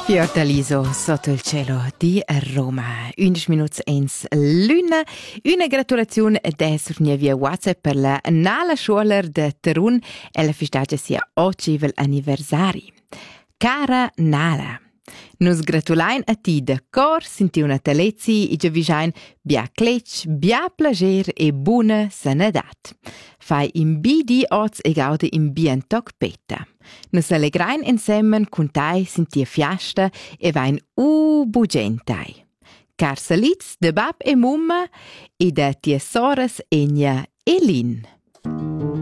Fiordaliso sotto il cielo di Roma. 11 minuti ins l'una. Una gratulazione adesso via WhatsApp per la Nala Schuoler de Terun e la festeggia sia oggi l'anniversari. Cara Nala, nus gratulain a ti de cor, senti una telezzi e già visain bia clec, bia plager e buona sanadat. Fai in bidi oz e gaude in bien toc peta. Nus allegrain insemmen cun tai senti fiasta e vain bugentai. Car salits de bab e mumma e de tia soras Enya e Lin.